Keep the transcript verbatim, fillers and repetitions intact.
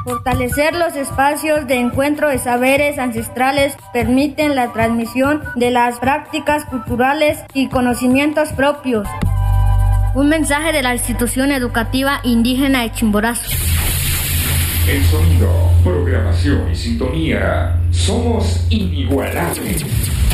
Fortalecer los espacios de encuentro de saberes ancestrales permiten la transmisión de las prácticas culturales y conocimientos propios. Un mensaje de la institución educativa indígena de Chimborazo. El sonido, programación y sintonía. Somos inigualables.